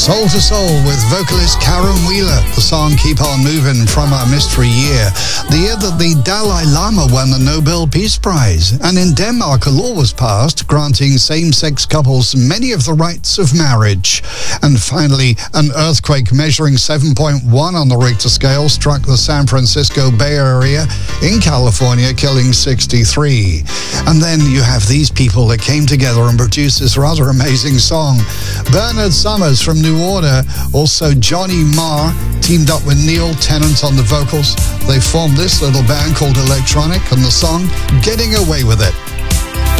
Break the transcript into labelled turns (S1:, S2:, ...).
S1: Soul to Soul with vocalist Karen Wheeler. The song Keep On Moving from Our Mystery Year. The year that the Dalai Lama won the Nobel Peace Prize. And in Denmark, a law was passed granting same-sex couples many of the rights of marriage. And finally, an earthquake measuring 7.1 on the Richter scale struck the San Francisco Bay Area in California, killing 63. And then you have these people that came together and produced this rather amazing song. Bernard Summers from New Order, also Johnny Marr, teamed up with Neil Tennant on the vocals. They formed this little band called Electronic, and the song Getting Away With It.